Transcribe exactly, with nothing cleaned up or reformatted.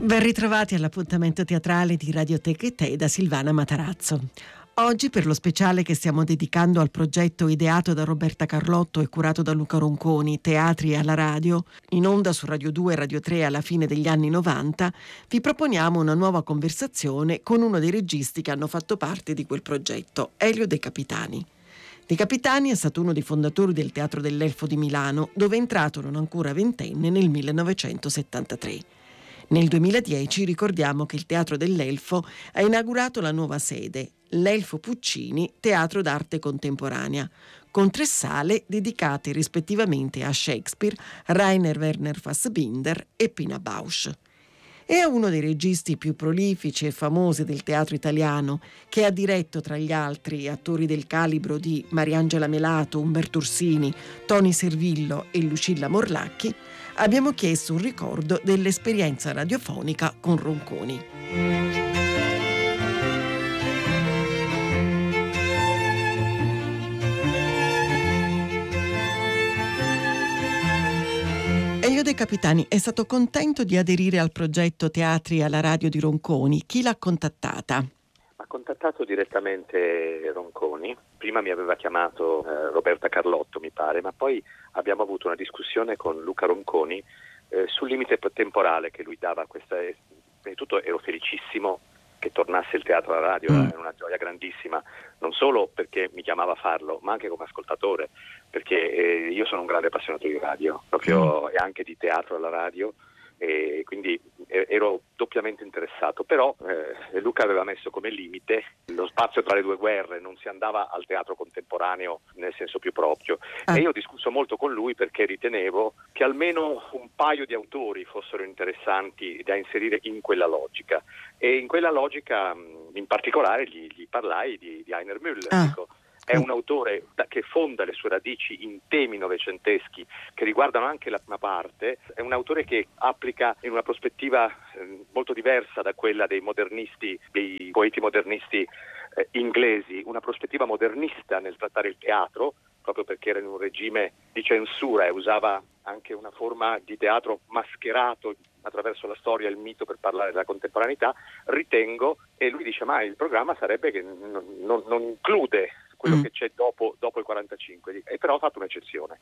Ben ritrovati all'appuntamento teatrale di Radioteca e Te da Silvana Matarazzo. Oggi, per lo speciale che stiamo dedicando al progetto ideato da Roberta Carlotto e curato da Luca Ronconi, Teatri alla radio, in onda su Radio due e Radio tre alla fine degli anni novanta, vi proponiamo una nuova conversazione con uno dei registi che hanno fatto parte di quel progetto, Elio De Capitani. De Capitani è stato uno dei fondatori del Teatro dell'Elfo di Milano, dove è entrato non ancora ventenne nel millenovecentosettantatré. Nel duemiladieci ricordiamo che il Teatro dell'Elfo ha inaugurato la nuova sede, l'Elfo Puccini Teatro d'Arte Contemporanea, con tre sale dedicate rispettivamente a Shakespeare, Rainer Werner Fassbinder e Pina Bausch. È uno dei registi più prolifici e famosi del teatro italiano, che ha diretto tra gli altri attori del calibro di Mariangela Melato, Umberto Ursini, Toni Servillo e Lucilla Morlacchi. Abbiamo chiesto un ricordo dell'esperienza radiofonica con Ronconi. Elio De Capitani è stato contento di aderire al progetto Teatri alla radio di Ronconi. Chi l'ha contattata? Ha contattato direttamente Ronconi. Prima mi aveva chiamato eh, Roberta Carlotto, mi pare, ma poi abbiamo avuto una discussione con Luca Ronconi eh, sul limite temporale che lui dava a questa. Prima di tutto ero felicissimo che tornasse il teatro alla radio, Mm. è una gioia grandissima, non solo perché mi chiamava a farlo, ma anche come ascoltatore, perché eh, io sono un grande appassionato di radio, proprio Mm. e anche di teatro alla radio, e quindi eh, ero doppiamente interessato. Però eh, Luca aveva messo come limite lo spazio tra le due guerre, non si andava al teatro contemporaneo nel senso più proprio. Ah. E io ho discusso molto con lui perché ritenevo che almeno un paio di autori fossero interessanti da inserire in quella logica, e in quella logica mh, in particolare gli, gli parlai di, di Heiner Müller. Ah. Dico, è un autore da- che fonda le sue radici in temi novecenteschi che riguardano anche la prima parte, è un autore che applica in una prospettiva eh, molto diversa da quella dei modernisti, dei poeti modernisti eh, inglesi, una prospettiva modernista nel trattare il teatro, proprio perché era in un regime di censura e usava anche una forma di teatro mascherato attraverso la storia e il mito per parlare della contemporaneità. Ritengo, e lui dice, ma il programma sarebbe che non, non, non include quello Mm. che c'è dopo, dopo il quarantacinque, e però ho fatto un'eccezione.